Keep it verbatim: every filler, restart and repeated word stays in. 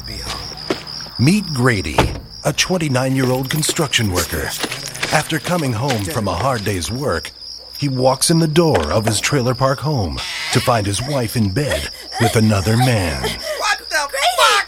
to be home. Meet Grady, a twenty-nine-year-old construction worker. After coming home from a hard day's work, he walks in the door of his trailer park home to find his wife in bed with another man. What the Grady! fuck?